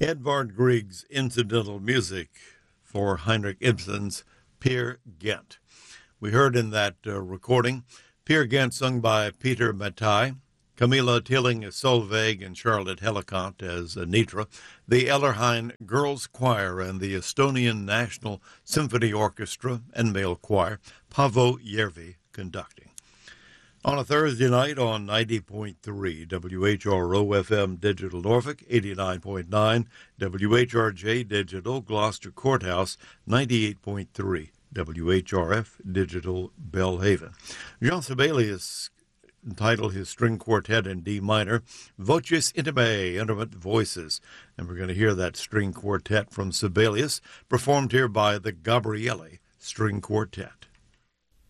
Edvard Grieg's incidental music for Heinrich Ibsen's Peer Gynt. We heard in that recording Peer Gynt sung by Peter Mattei, Camilla Tilling as Solveig, and Charlotte Helicont as Anitra, the Ellerheim Girls Choir and the Estonian National Symphony Orchestra and Male Choir, Paavo Järvi conducting. On a Thursday night on 90.3 WHRO-FM Digital Norfolk, 89.9 WHRJ Digital Gloucester Courthouse, 98.3 WHRF Digital Belhaven. Jean Sibelius entitled his string quartet in D minor, Voces Intimae, Intimate Voices. And we're going to hear that string quartet from Sibelius, performed here by the Gabriele String Quartet.